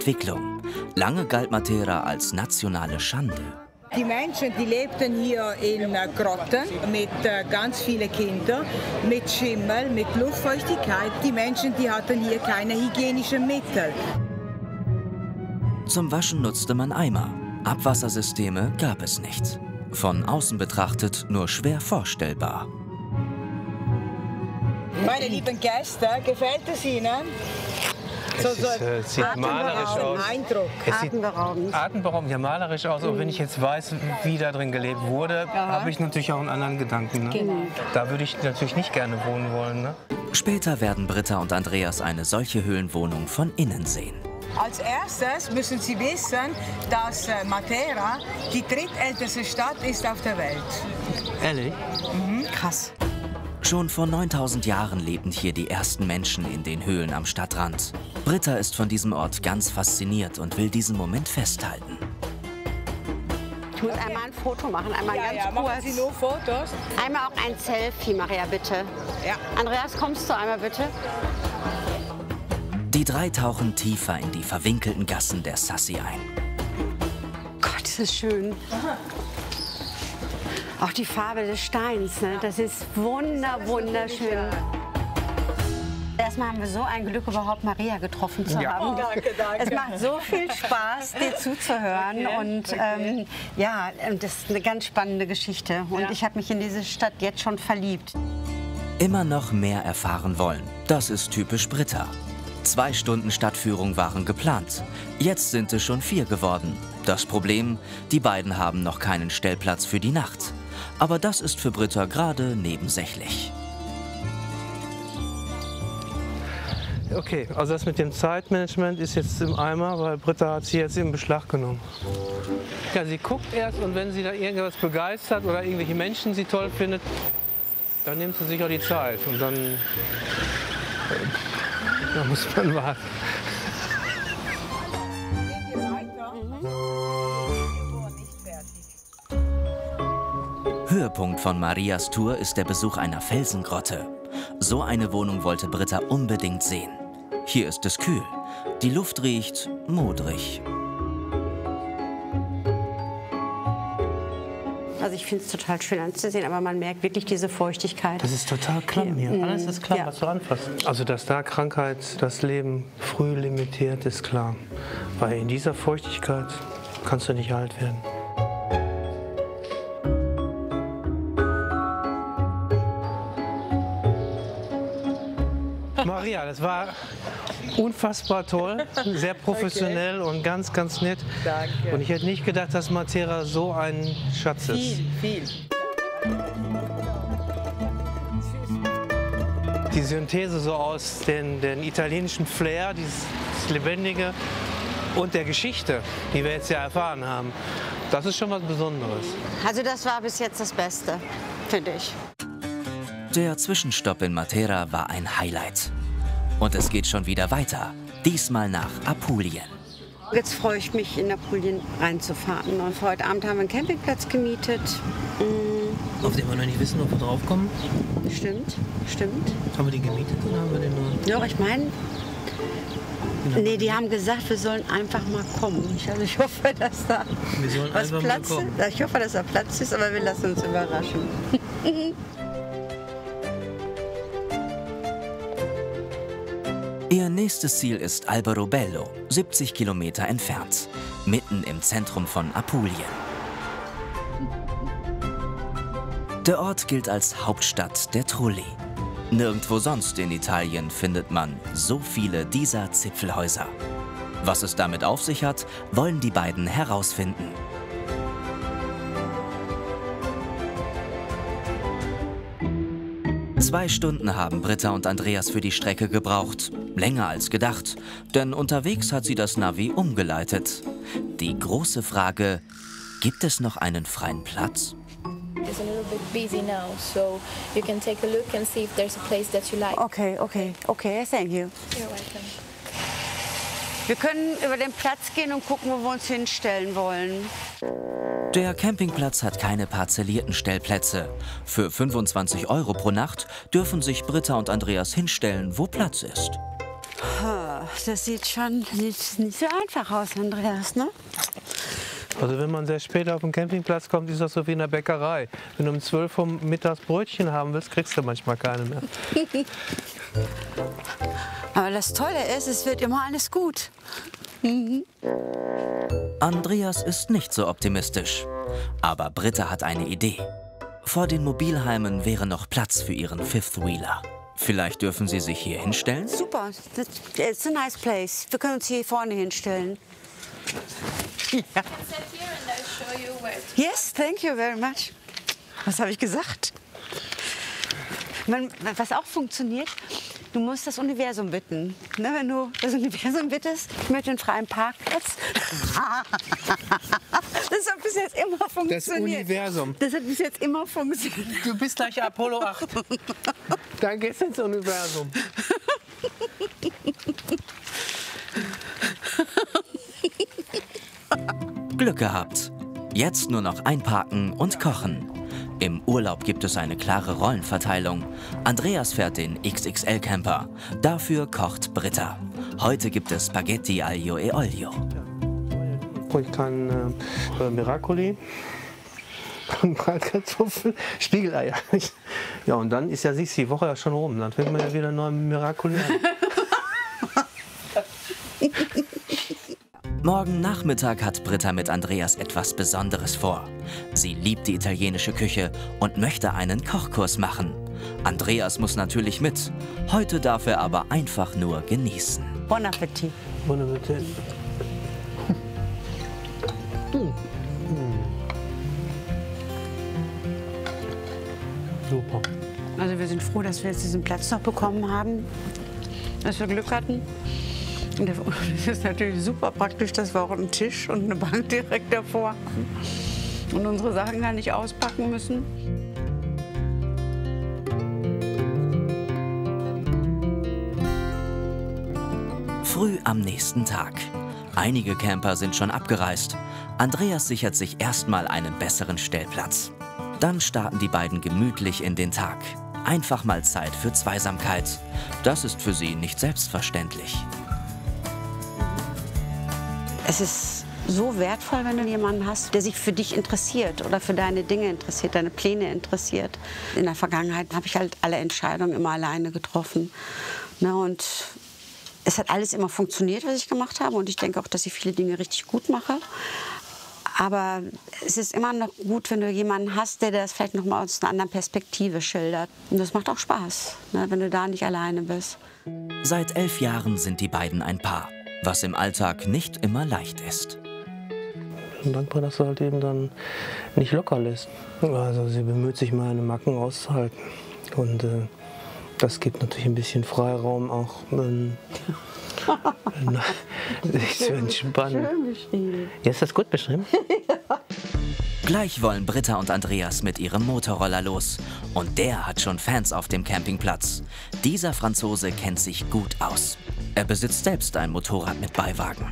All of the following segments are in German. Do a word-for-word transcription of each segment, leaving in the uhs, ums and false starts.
Entwicklung. Lange galt Matera als nationale Schande. Die Menschen, die lebten hier in Grotten mit äh, ganz vielen Kindern, mit Schimmel, mit Luftfeuchtigkeit. Die Menschen, die hatten hier keine hygienischen Mittel. Zum Waschen nutzte man Eimer. Abwassersysteme gab es nicht. Von außen betrachtet nur schwer vorstellbar. Meine lieben Gäste, gefällt es Ihnen? So, Es, ist, äh, es sieht malerisch aus. Eindruck. Es sieht atemberaubend, ja malerisch aus. Und wenn ich jetzt weiß, wie da drin gelebt wurde, habe ich natürlich auch einen anderen Gedanken. Ne? Genau. Da würde ich natürlich nicht gerne wohnen wollen. Ne? Später werden Britta und Andreas eine solche Höhlenwohnung von innen sehen. Als erstes müssen Sie wissen, dass äh, Matera die drittälteste Stadt ist auf der Welt. Ehrlich? Mhm. Krass. Schon vor neuntausend Jahren lebten hier die ersten Menschen in den Höhlen am Stadtrand. Britta ist von diesem Ort ganz fasziniert und will diesen Moment festhalten. Ich muss einmal ein Foto machen, einmal Ja, ganz ja, kurz. machen Sie nur Fotos? Einmal auch ein Selfie, Maria, bitte. Ja. Andreas, kommst du einmal bitte? Die drei tauchen tiefer in die verwinkelten Gassen der Sassi ein. Gott, das ist schön. Auch die Farbe des Steins, ne? Das ist wunder, wunderschön. Erstmal haben wir so ein Glück, überhaupt Maria getroffen zu Ja. haben. Oh, danke, danke. Es macht so viel Spaß, dir zuzuhören. Okay, Und okay. ähm, ja, das ist eine ganz spannende Geschichte. Und Ja. ich habe mich in diese Stadt jetzt schon verliebt. Immer noch mehr erfahren wollen. Das ist typisch Britta. Zwei Stunden Stadtführung waren geplant. Jetzt sind es schon vier geworden. Das Problem, die beiden haben noch keinen Stellplatz für die Nacht. Aber das ist für Britta gerade nebensächlich. Okay, also das mit dem Zeitmanagement ist jetzt im Eimer, weil Britta hat sie jetzt in Beschlag genommen. Ja, sie guckt erst und wenn sie da irgendwas begeistert oder irgendwelche Menschen sie toll findet, dann nimmt sie sich auch die Zeit und dann, äh, da muss man warten. Geht ihr weiter? Höhepunkt von Marias Tour ist der Besuch einer Felsengrotte. So eine Wohnung wollte Britta unbedingt sehen. Hier ist es kühl. Die Luft riecht modrig. Also ich finde es total schön anzusehen, aber man merkt wirklich diese Feuchtigkeit. Das ist total klamm hier. Ja. Alles ist klamm, Ja. was du anfasst. Also, dass da Krankheit das Leben früh limitiert, ist klar. Weil in dieser Feuchtigkeit kannst du nicht alt werden. Maria, das war unfassbar toll, sehr professionell okay. und ganz, ganz nett. Danke. Und ich hätte nicht gedacht, dass Matera so ein Schatz ist. Viel, viel. Die Synthese so aus den, den italienischen Flair, dieses Lebendige und der Geschichte, die wir jetzt ja erfahren haben, das ist schon was Besonderes. Also das war bis jetzt das Beste, finde ich. Der Zwischenstopp in Matera war ein Highlight. Und es geht schon wieder weiter, diesmal nach Apulien. Jetzt freue ich mich, in Apulien reinzufahren. Und für heute Abend haben wir einen Campingplatz gemietet. Mhm. Auf den wir noch nicht wissen, ob wir draufkommen. Stimmt, stimmt. Haben wir den gemietet oder haben wir den nur? Ja, ich meine, nee, die haben gesagt, wir sollen einfach mal kommen. Ich, also ich hoffe, dass da Wir sollen was einfach Platz mal kommen. ist. Ich hoffe, dass da Platz ist, aber wir lassen uns überraschen. Ihr nächstes Ziel ist Alberobello, siebzig Kilometer entfernt, mitten im Zentrum von Apulien. Der Ort gilt als Hauptstadt der Trulli. Nirgendwo sonst in Italien findet man so viele dieser Zipfelhäuser. Was es damit auf sich hat, wollen die beiden herausfinden. Zwei Stunden haben Britta und Andreas für die Strecke gebraucht. Länger als gedacht, denn unterwegs hat sie das Navi umgeleitet. Die große Frage, gibt es noch einen freien Platz? It's a little bit busy now, so you can take a look and see if there's a place that you like. Okay, okay, okay, thank you. You're welcome. Wir können über den Platz gehen und gucken, wo wir uns hinstellen wollen. Der Campingplatz hat keine parzellierten Stellplätze. Für fünfundzwanzig Euro pro Nacht dürfen sich Britta und Andreas hinstellen, wo Platz ist. das sieht schon nicht, nicht so einfach aus, Andreas, ne? Also wenn man sehr spät auf den Campingplatz kommt, ist das so wie in der Bäckerei. Wenn du um zwölf Uhr mittags Brötchen haben willst, kriegst du manchmal keine mehr. Aber das Tolle ist, es wird immer alles gut. Mhm. Andreas ist nicht so optimistisch. Aber Britta hat eine Idee. Vor den Mobilheimen wäre noch Platz für ihren Fifth-Wheeler. Vielleicht dürfen sie sich hier hinstellen? Super, it's a nice place. Wir können uns hier vorne hinstellen. Ja. Yes, thank you very much. Was habe ich gesagt? Man, was auch funktioniert, du musst das Universum bitten. Ne, wenn du das Universum bittest, ich möchte einen freien Parkplatz. Das hat bis jetzt immer funktioniert. Das Universum. Das hat bis jetzt immer funktioniert. Du bist gleich Apollo acht. Dann geht's ins Universum. Glück gehabt. Jetzt nur noch einparken und kochen. Im Urlaub gibt es eine klare Rollenverteilung. Andreas fährt den X X L-Camper. Dafür kocht Britta. Heute gibt es Spaghetti aglio e olio. Ich kann äh, Miracoli, Bratkartoffeln, Spiegeleier. Ja, und dann ist ja siehst, die Woche ja schon rum. Dann fängt man ja wieder neu mit Miracoli an. Morgen Nachmittag hat Britta mit Andreas etwas Besonderes vor. Sie liebt die italienische Küche und möchte einen Kochkurs machen. Andreas muss natürlich mit. Heute darf er aber einfach nur genießen. Bon Appetit. Bon Appetit. Mm. Super. Also wir sind froh, dass wir jetzt diesen Platz noch bekommen haben, dass wir Glück hatten. Und es ist natürlich super praktisch, dass wir auch einen Tisch und eine Bank direkt davor haben und unsere Sachen gar nicht auspacken müssen. Früh am nächsten Tag. Einige Camper sind schon abgereist. Andreas sichert sich erstmal einen besseren Stellplatz. Dann starten die beiden gemütlich in den Tag. Einfach mal Zeit für Zweisamkeit. Das ist für sie nicht selbstverständlich. Es ist so wertvoll, wenn du jemanden hast, der sich für dich interessiert oder für deine Dinge interessiert, deine Pläne interessiert. In der Vergangenheit habe ich halt alle Entscheidungen immer alleine getroffen. Ne, und es hat alles immer funktioniert, was ich gemacht habe. Und ich denke auch, dass ich viele Dinge richtig gut mache. Aber es ist immer noch gut, wenn du jemanden hast, der das vielleicht noch mal aus einer anderen Perspektive schildert. Und das macht auch Spaß, ne, wenn du da nicht alleine bist. Seit elf Jahren sind die beiden ein Paar, was im Alltag nicht immer leicht ist. Ich bin dankbar, dass du halt eben dann nicht locker lässt. Also sie bemüht sich, meine Macken auszuhalten. Und äh, das gibt natürlich ein bisschen Freiraum auch, ähm, sich zu entspannen. Schön beschrieben. Ja, ist das gut beschrieben? Ja. Gleich wollen Britta und Andreas mit ihrem Motorroller los. Und der hat schon Fans auf dem Campingplatz. Dieser Franzose kennt sich gut aus. Er besitzt selbst ein Motorrad mit Beiwagen.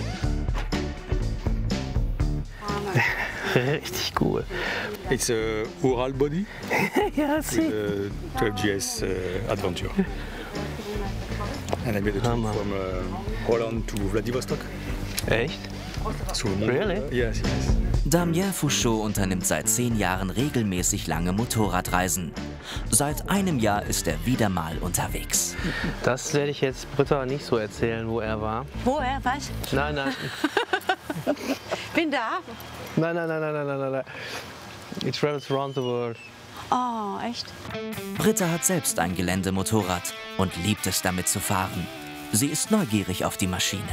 Richtig cool. It's a Ural body Ja, with a twelve G S uh, Adventure. And I made a trip Hammer. from uh, Holland to Vladivostok. Echt? So, Really? Yes, yes. Damien Fouchot unternimmt seit zehn Jahren regelmäßig lange Motorradreisen. Seit einem Jahr ist er wieder mal unterwegs. Das werde ich jetzt Britta nicht so erzählen, wo er war. Wo er, was? Nein, nein. Bin da. Nein, nein, nein, nein, nein, nein, nein. It travels around the world. Oh, echt? Britta hat selbst ein Geländemotorrad und liebt es, damit zu fahren. Sie ist neugierig auf die Maschine.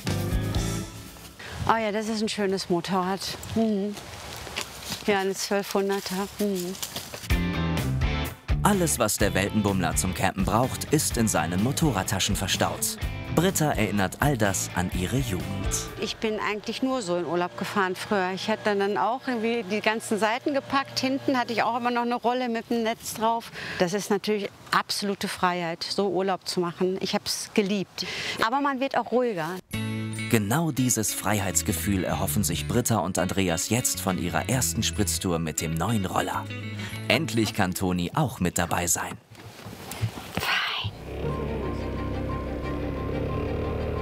Oh ja, das ist ein schönes Motorrad. Mhm. Ja, eine zwölfhunderter. Mhm. Alles, was der Weltenbummler zum Campen braucht, ist in seinen Motorradtaschen verstaut. Britta erinnert all das an ihre Jugend. Ich bin eigentlich nur so in Urlaub gefahren früher. Ich hatte dann auch irgendwie die ganzen Seiten gepackt. Hinten hatte ich auch immer noch eine Rolle mit dem Netz drauf. Das ist natürlich absolute Freiheit, so Urlaub zu machen. Ich habe es geliebt. Aber man wird auch ruhiger. Genau dieses Freiheitsgefühl erhoffen sich Britta und Andreas jetzt von ihrer ersten Spritztour mit dem neuen Roller. Endlich kann Toni auch mit dabei sein. Fein.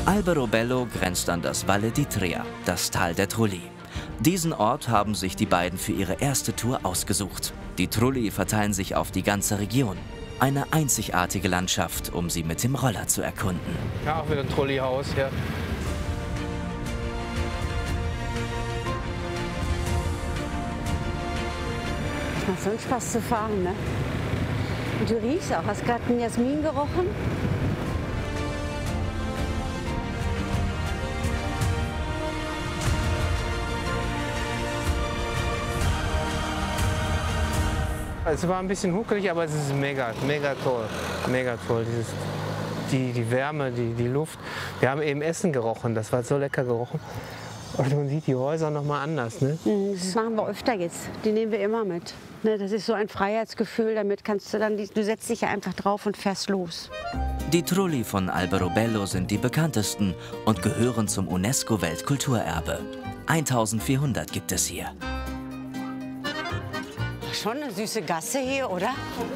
Alberobello grenzt an das Valle d'Itria, das Tal der Trulli. Diesen Ort haben sich die beiden für ihre erste Tour ausgesucht. Die Trulli verteilen sich auf die ganze Region. Eine einzigartige Landschaft, um sie mit dem Roller zu erkunden. Ja, auch wieder ein Trulli-Haus, ja. Macht schon Spaß zu fahren, ne? Und du riechst auch. Hast gerade einen Jasmin gerochen? Es war ein bisschen huckelig, aber es ist mega, mega toll. Mega toll. Dieses, die, die Wärme, die, die Luft. Wir haben eben Essen gerochen, das war so lecker gerochen. Und man sieht die Häuser noch mal anders, ne? Das machen wir öfter jetzt. Die nehmen wir immer mit. Ne, das ist so ein Freiheitsgefühl. Damit kannst du dann, du setzt dich ja einfach drauf und fährst los. Die Trulli von Alberobello sind die bekanntesten und gehören zum UNESCO-Weltkulturerbe. eintausendvierhundert gibt es hier. Schon eine süße Gasse hier, oder?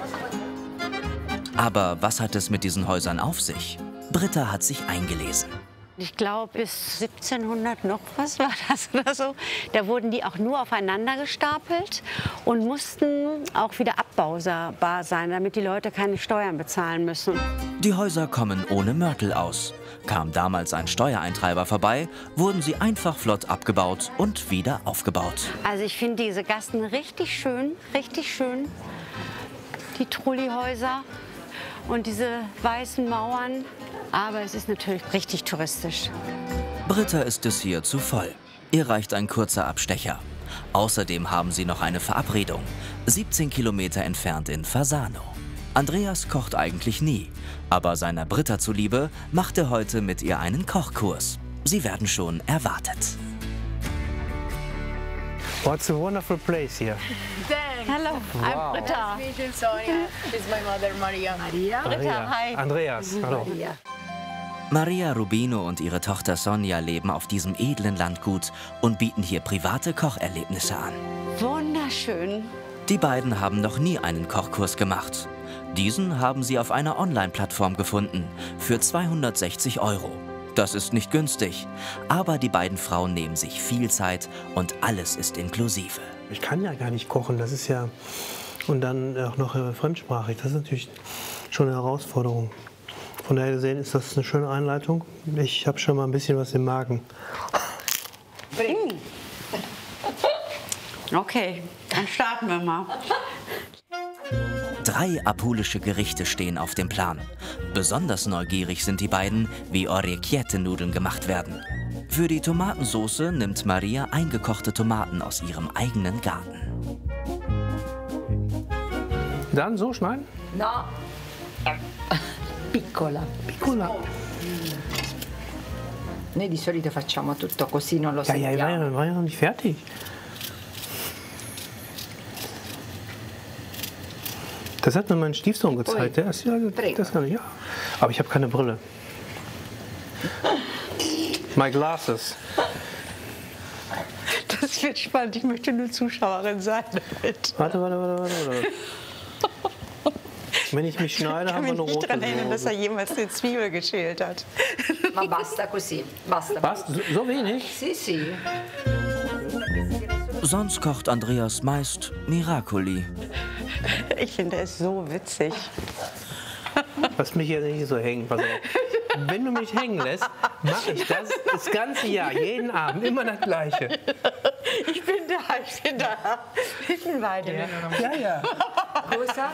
Aber was hat es mit diesen Häusern auf sich? Britta hat sich eingelesen. Ich glaube, bis siebzehnhundert noch was war das oder so. Da wurden die auch nur aufeinander gestapelt und mussten auch wieder abbaubar sein, damit die Leute keine Steuern bezahlen müssen. Die Häuser kommen ohne Mörtel aus. Kam damals ein Steuereintreiber vorbei, wurden sie einfach flott abgebaut und wieder aufgebaut. Also ich finde diese Gassen richtig schön, richtig schön. Die Trulli-Häuser und diese weißen Mauern. Aber es ist natürlich richtig touristisch. Britta ist es hier zu voll. Ihr reicht ein kurzer Abstecher. Außerdem haben sie noch eine Verabredung. siebzehn Kilometer entfernt in Fasano. Andreas kocht eigentlich nie. Aber seiner Britta zuliebe macht er heute mit ihr einen Kochkurs. Sie werden schon erwartet. What's a wonderful place here. Hallo, Wow. I'm Britta. Nice to meet you, Sonia. This is my mother, Maria. Maria. Britta, hi. Andreas, hallo. Maria Rubino und ihre Tochter Sonja leben auf diesem edlen Landgut und bieten hier private Kocherlebnisse an. Wunderschön. Die beiden haben noch nie einen Kochkurs gemacht. Diesen haben sie auf einer Online-Plattform gefunden für zweihundertsechzig Euro. Das ist nicht günstig, aber die beiden Frauen nehmen sich viel Zeit und alles ist inklusive. Ich kann ja gar nicht kochen, das ist ja... Und dann auch noch äh, fremdsprachig, das ist natürlich schon eine Herausforderung. Von daher gesehen ist das eine schöne Einleitung. Ich habe schon mal ein bisschen was im Magen. Okay, dann starten wir mal. Drei apulische Gerichte stehen auf dem Plan. Besonders neugierig sind die beiden, wie Orecchiette-Nudeln gemacht werden. Für die Tomatensauce nimmt Maria eingekochte Tomaten aus ihrem eigenen Garten. Dann so schneiden? No, piccola. Piccola. Noi di solito facciamo tutto così, non lo Ja, ja, ich war sentiamo. ja, war ja noch nicht fertig. Das hat mir mein Stiefsohn gezeigt. Der ist, ja, das kann ich, ja. Aber ich habe keine Brille. My glasses. Das wird spannend. Ich möchte nur Zuschauerin sein. Damit. Warte, warte, warte, warte, warte. Wenn ich mich schneide, haben wir eine rote daran erinnern, dass er Soße. jemals eine Zwiebel geschält hat. Ma basta così, basta. Was? So, so wenig? Sì, sì. Sonst kocht Andreas meist Miracoli. Ich finde es so witzig. Lass mich hier nicht so hängen. Pass auf. Wenn du mich hängen lässt, mache ich das das ganze Jahr, jeden Abend, immer das Gleiche. Ich bin da, ich bin da. Ich bin bei dir. Ja, ja. Cosa?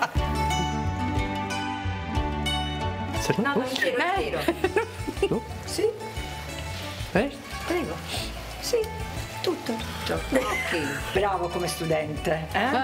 Ist das No, gut? no, intero, intero. So? Sì, Echt? prego. Sì, tutto, tutto. Ok, bravo come studente. Eh?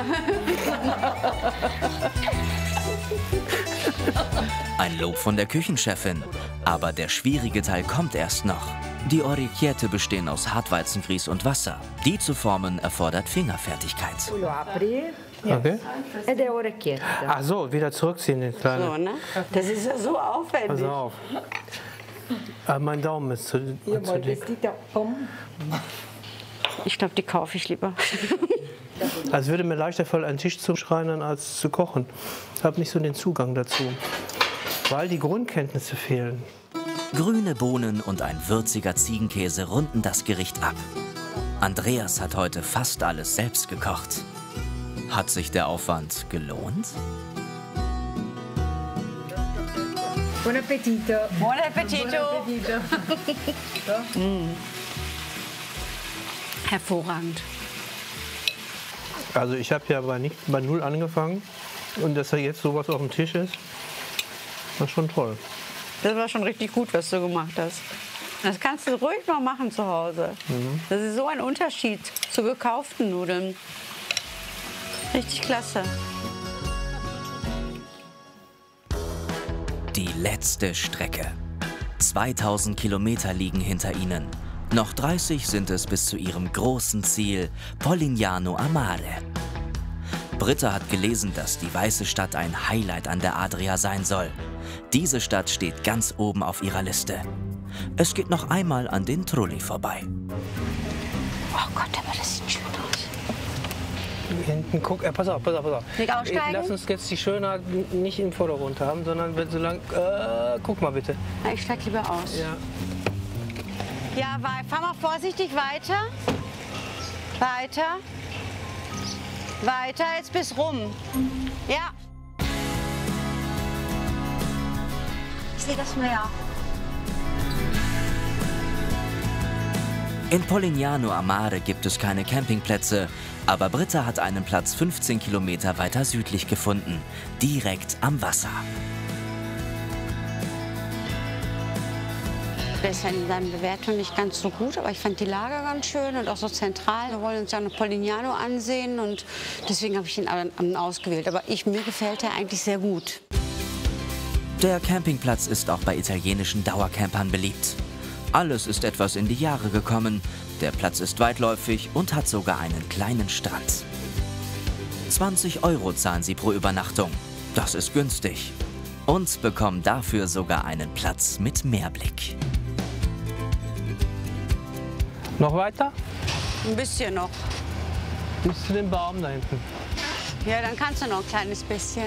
Ein Lob von der Küchenchefin. Aber der schwierige Teil kommt erst noch. Die Orecchiette bestehen aus Hartweizengrieß und Wasser. Die zu formen erfordert Fingerfertigkeit. Tu lo apri Okay. ed è orecchietta. Ach so, wieder zurückziehen, den So, kleinen. ne? Das ist ja so aufwendig. Pass auf. Ah, mein Daumen ist zu, Io zu poi dick. vestita um. Ich glaube, die kaufe ich lieber. Also würde mir leichter fallen, einen Tisch zu schreinern, als zu kochen. Ich habe nicht so den Zugang dazu, weil die Grundkenntnisse fehlen. Grüne Bohnen und ein würziger Ziegenkäse runden das Gericht ab. Andreas hat heute fast alles selbst gekocht. Hat sich der Aufwand gelohnt? Buon appetito. Buon appetito. mm. Hervorragend. Also ich habe ja bei, nicht, bei Null angefangen und dass da jetzt sowas auf dem Tisch ist, das ist schon toll. Das war schon richtig gut, was du gemacht hast. Das kannst du ruhig noch machen zu Hause. Mhm. Das ist so ein Unterschied zu gekauften Nudeln. Richtig klasse. Die letzte Strecke. zweitausend Kilometer liegen hinter ihnen. Noch dreißig sind es bis zu ihrem großen Ziel, Polignano a Mare. Britta hat gelesen, dass die Weiße Stadt ein Highlight an der Adria sein soll. Diese Stadt steht ganz oben auf ihrer Liste. Es geht noch einmal an den Trulli vorbei. Oh Gott, aber das sieht schön aus. Hinten, guck, äh, pass auf, pass auf, pass auf. Nicht aussteigen? Lass uns jetzt die Schönheit nicht im Vordergrund haben, sondern wenn so lang. Äh, guck mal bitte. Na, ich steig lieber aus. Ja. Ja, fahr mal vorsichtig weiter. Weiter. Weiter, jetzt bis rum. Ja. Ich sehe das Meer. In Polignano a Mare gibt es keine Campingplätze, aber Britta hat einen Platz fünfzehn Kilometer weiter südlich gefunden, direkt am Wasser. Der ist ja in seinen Bewertungen nicht ganz so gut, aber ich fand die Lage ganz schön und auch so zentral. Wir wollen uns ja noch Polignano ansehen und deswegen habe ich ihn ausgewählt. Aber ich, mir gefällt er eigentlich sehr gut. Der Campingplatz ist auch bei italienischen Dauercampern beliebt. Alles ist etwas in die Jahre gekommen. Der Platz ist weitläufig und hat sogar einen kleinen Strand. zwanzig Euro zahlen sie pro Übernachtung. Das ist günstig. Und bekommen dafür sogar einen Platz mit Meerblick. Noch weiter? Ein bisschen noch. Bis zu dem Baum da hinten. Ja, dann kannst du noch ein kleines bisschen.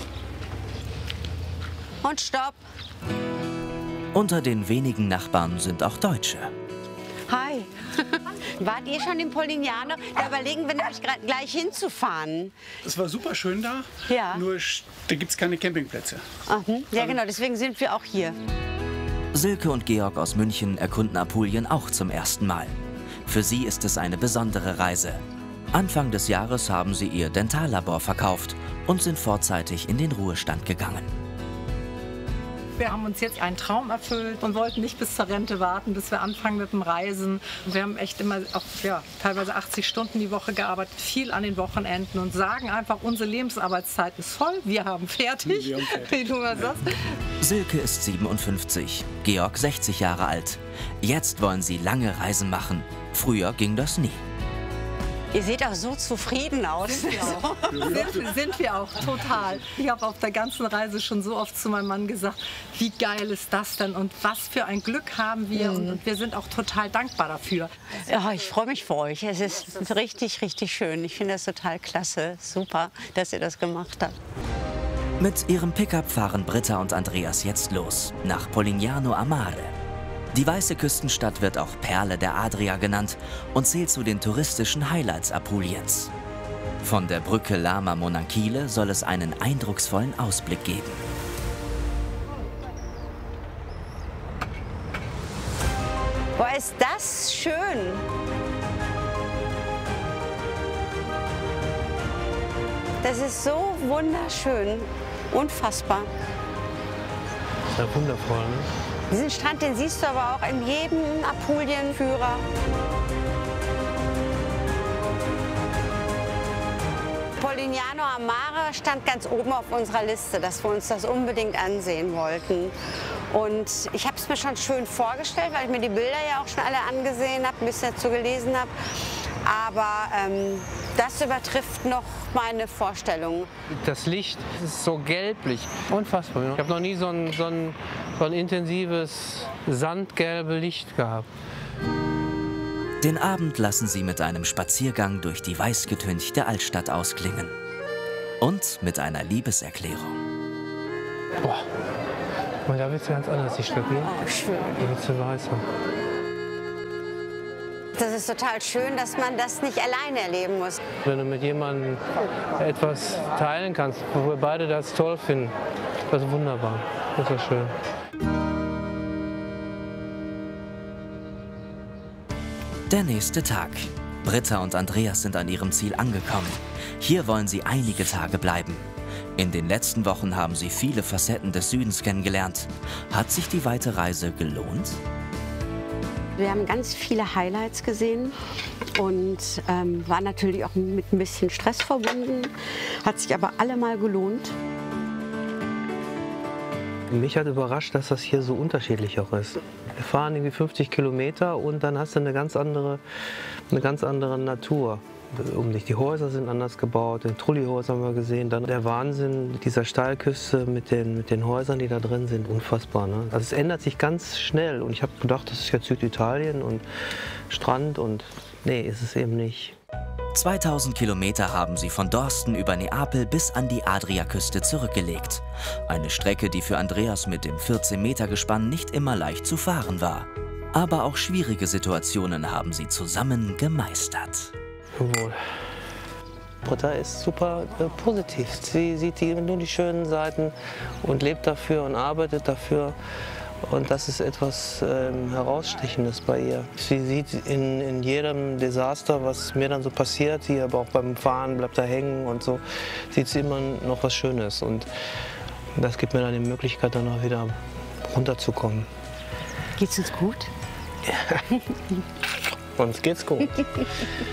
Und stopp. Unter den wenigen Nachbarn sind auch Deutsche. Hi. Wart ihr schon in Polignano? Da überlegen wir nämlich gleich hinzufahren. Es war super schön da, ja. Nur da gibt es keine Campingplätze. Mhm. Ja genau, deswegen sind wir auch hier. Silke und Georg aus München erkunden Apulien auch zum ersten Mal. Für sie ist es eine besondere Reise. Anfang des Jahres haben sie ihr Dentallabor verkauft und sind vorzeitig in den Ruhestand gegangen. Wir haben uns jetzt einen Traum erfüllt und wollten nicht bis zur Rente warten, bis wir anfangen mit dem Reisen. Wir haben echt immer auch, ja, teilweise achtzig Stunden die Woche gearbeitet, viel an den Wochenenden und sagen einfach, unsere Lebensarbeitszeit ist voll, wir haben fertig, wir haben fertig. Wie du mal sagst. Silke ist siebenundfünfzig, Georg sechzig Jahre alt. Jetzt wollen sie lange Reisen machen. Früher ging das nie. Ihr seht auch so zufrieden aus. Sind wir auch, sind, sind wir auch total. Ich habe auf der ganzen Reise schon so oft zu meinem Mann gesagt, wie geil ist das denn und was für ein Glück haben wir mhm. und, und wir sind auch total dankbar dafür. Ja, ich freue mich für euch. Es ist richtig, richtig schön. Ich finde das total klasse. Super, dass ihr das gemacht habt. Mit ihrem Pickup fahren Britta und Andreas jetzt los, nach Polignano a Mare. Die weiße Küstenstadt wird auch Perle der Adria genannt und zählt zu den touristischen Highlights Apuliens. Von der Brücke Lama Monachile soll es einen eindrucksvollen Ausblick geben. Boah, ist das schön! Das ist so wunderschön, unfassbar. Ja, wundervoll, ne? Diesen Strand, den siehst du aber auch in jedem Apulien-Führer. Polignano a Mare stand ganz oben auf unserer Liste, dass wir uns das unbedingt ansehen wollten. Und ich habe es mir schon schön vorgestellt, weil ich mir die Bilder ja auch schon alle angesehen habe, ein bisschen dazu gelesen habe. Aber ähm, das übertrifft noch meine Vorstellung. Das Licht ist so gelblich, unfassbar. Ich habe noch nie so ein, so, ein, so ein intensives sandgelbe Licht gehabt. Den Abend lassen sie mit einem Spaziergang durch die weißgetünchte Altstadt ausklingen. Und mit einer Liebeserklärung. Boah, Weil da wird es ganz anders, die Strecke. Oh, schön. Da wird sie weißer. Das ist total schön, dass man das nicht alleine erleben muss. Wenn du mit jemandem etwas teilen kannst, wo wir beide das toll finden, das ist wunderbar. Das ist schön. Der nächste Tag. Britta und Andreas sind an ihrem Ziel angekommen. Hier wollen sie einige Tage bleiben. In den letzten Wochen haben sie viele Facetten des Südens kennengelernt. Hat sich die weite Reise gelohnt? Wir haben ganz viele Highlights gesehen und ähm, war natürlich auch mit ein bisschen Stress verbunden, hat sich aber allemal gelohnt. Mich hat überrascht, dass das hier so unterschiedlich auch ist. Wir fahren irgendwie fünfzig Kilometer und dann hast du eine ganz andere, eine ganz andere Natur um dich. Die Häuser sind anders gebaut, den Trulli-Häuser haben wir gesehen. Dann der Wahnsinn dieser Steilküste mit den, mit den Häusern, die da drin sind, unfassbar. Ne? Also es ändert sich ganz schnell und ich habe gedacht, das ist jetzt Süditalien und Strand und nee, ist es eben nicht. zweitausend Kilometer haben sie von Dorsten über Neapel bis an die Adriaküste zurückgelegt. Eine Strecke, die für Andreas mit dem vierzehn Meter Gespann nicht immer leicht zu fahren war. Aber auch schwierige Situationen haben sie zusammen gemeistert. Jawohl. Britta ist super äh, positiv. Sie sieht die, nur die schönen Seiten und lebt dafür und arbeitet dafür. Und das ist etwas ähm, Herausstechendes bei ihr. Sie sieht in, in jedem Desaster, was mir dann so passiert, hier, aber auch beim Fahren bleibt da hängen und so, sieht sie immer noch was Schönes. Und das gibt mir dann die Möglichkeit, dann auch wieder runterzukommen. Geht's uns gut? Ja. Uns geht's gut.